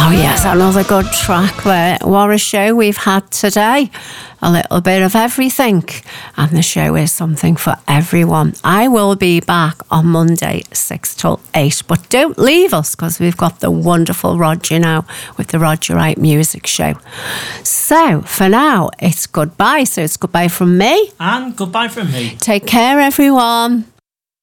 Oh yes, another good track there. What a show we've had today. A little bit of everything. And the show is something for everyone. I will be back on Monday, 6 till 8. But don't leave us, because we've got the wonderful Roger now with the Roger Wright Music Show. So, for now, it's goodbye. So it's goodbye from me. And goodbye from me. Take care, everyone.